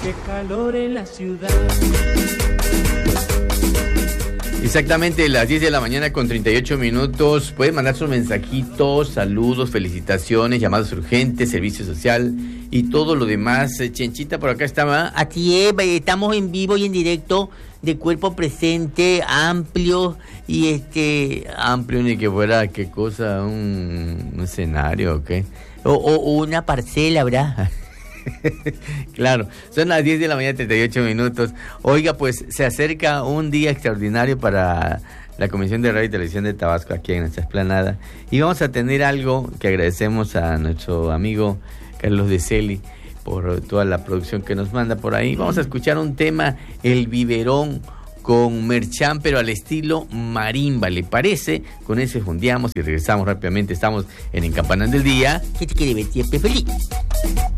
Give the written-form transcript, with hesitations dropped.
Qué calor en la ciudad. Exactamente, las 10 de la mañana con 38 minutos. Pueden mandar sus mensajitos, saludos, felicitaciones, llamadas urgentes, servicio social y todo lo demás. Chenchita, por acá estaba. Así es, estamos en vivo y en directo, de cuerpo presente, amplio y amplio, ni que fuera, ¿qué cosa? ¿Un escenario o qué? O una parcela, ¿verdad? Claro, son las 10 de la mañana 38 minutos. Oiga, pues se acerca un día extraordinario para la Comisión de Radio y Televisión de Tabasco aquí en nuestra explanada, y vamos a tener algo que agradecemos a nuestro amigo Carlos de Celi por toda la producción que nos manda por ahí. Vamos a escuchar un tema, El Biberón, con Merchán, pero al estilo marimba, ¿le parece? Con ese fundiamos y regresamos rápidamente. Estamos en Campanas del Día. ¿Qué te quiere ver siempre feliz?